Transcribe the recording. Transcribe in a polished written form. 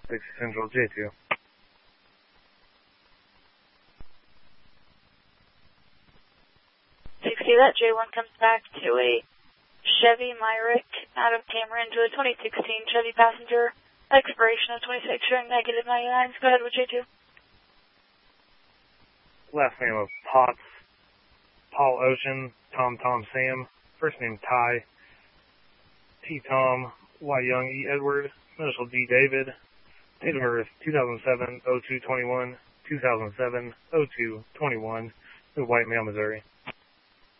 60 Central J2. That J1 comes back to a Chevy Myrick out of Cameron to a 2016 Chevy Passenger. Expiration of 26 showing negative 99. Go ahead with J2. Last name of Potts, Paul Ocean, Tom Sam. First name Ty, T Tom, Y Young, E Edward, initial D David. Date of birth 2007-02-21, 2007-02-21, White Male, Missouri.